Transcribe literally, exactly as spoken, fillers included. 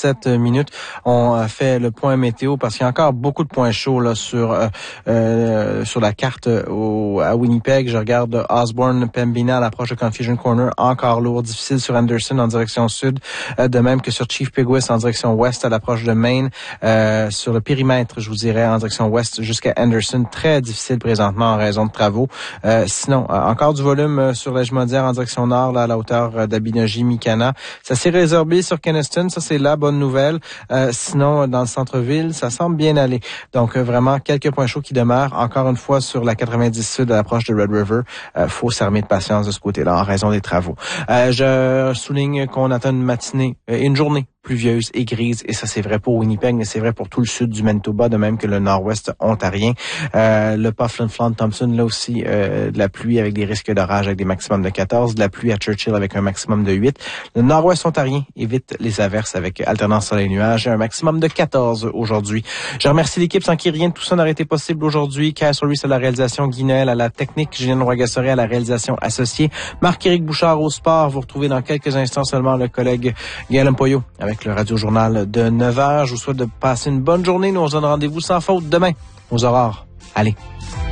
trente-sept minutes. On euh, fait le point météo parce qu'il y a encore beaucoup de points chauds là sur euh, euh, sur la carte au, à Winnipeg. Je regarde Osborne, Pembina à l'approche de Confusion Corner, encore lourd, difficile sur Anderson en direction sud, euh, de même que sur Chief Peguis en direction ouest à l'approche de Maine. Euh, sur le périmètre, je vous dirais, en direction ouest jusqu'à Anderson, très difficile présentement en raison de travaux. Euh, sinon, euh, encore du volume euh, sur la Jumodière en direction nord, là, à la hauteur euh, d'Abinogi, Mikana. Ça s'est résorbé sur Kenaston, ça c'est la bonne nouvelle. Euh, sinon, dans le centre-ville, ça semble bien aller. Donc, euh, vraiment, quelques points chauds qui demeurent. Encore une fois, sur la quatre-vingt-dix sud à l'approche de Red River, euh, faut s'armer de patience de ce côté-là en raison des travaux. Euh, je souligne qu'on attend une matinée, euh, une journée pluvieuse et grise, et ça c'est vrai pour Winnipeg, mais c'est vrai pour tout le sud du Manitoba, de même que le nord-ouest ontarien. Euh, le pas Flin Flon Thompson, là aussi, euh, de la pluie avec des risques d'orage avec des maximums de quatorze, de la pluie à Churchill avec un maximum de huit. Le nord-ouest ontarien évite les averses avec alternance soleil-nuage et un maximum de quatorze aujourd'hui. Je remercie l'équipe sans qui rien de tout ça n'aurait été possible aujourd'hui. Cass Reese à la réalisation, Guy Noël à la technique, Julien Roy-Gassoré à la réalisation associée, Marc-Éric Bouchard au sport. Vous retrouvez dans quelques instants seulement le collègue Guillaume Poyot avec le Radio-Journal de neuf heures. Je vous souhaite de passer une bonne journée. Nous on se donne rendez-vous sans faute demain aux aurores. Allez.